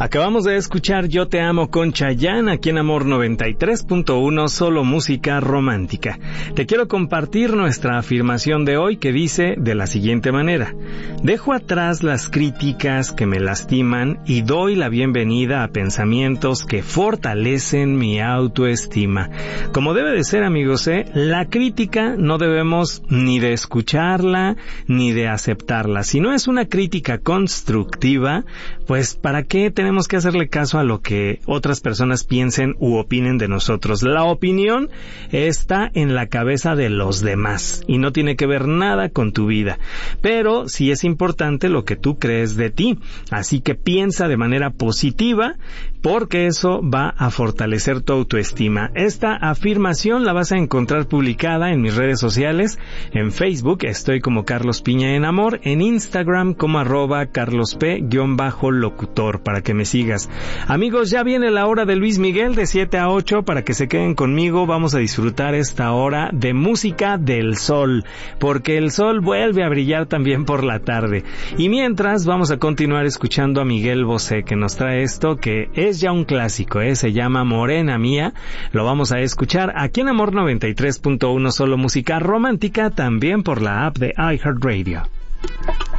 Acabamos de escuchar Yo Te Amo con Chayanne aquí en Amor 93.1, solo música romántica. Te quiero compartir nuestra afirmación de hoy que dice de la siguiente manera: dejo atrás las críticas que me lastiman y doy la bienvenida a pensamientos que fortalecen mi autoestima. Como debe de ser, amigos, la crítica no debemos ni de escucharla ni de aceptarla. Si no es una crítica constructiva, pues ¿para qué tenemos que hacerle caso a lo que otras personas piensen u opinen de nosotros? La opinión está en la cabeza de los demás y no tiene que ver nada con tu vida. Pero sí es importante lo que tú crees de ti. Así que piensa de manera positiva, porque eso va a fortalecer tu autoestima. Esta afirmación la vas a encontrar publicada en mis redes sociales. En Facebook estoy como Carlos Piña en Amor, en Instagram como @carlosp_locutor, para que me sigas. Amigos, ya viene la hora de Luis Miguel de 7 a 8 para que se queden conmigo. Vamos a disfrutar esta hora de música del sol, porque el sol vuelve a brillar también por la tarde. Y mientras vamos a continuar escuchando a Miguel Bosé, que nos trae esto que es ya un clásico, se llama Morena Mía. Lo vamos a escuchar aquí en Amor 93.1, solo música romántica, también por la app de iHeartRadio.